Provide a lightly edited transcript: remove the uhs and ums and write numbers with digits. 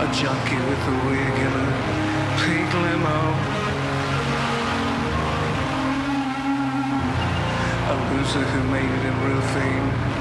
A junkie with a wig and a pink limo. A loser who made it in roofing.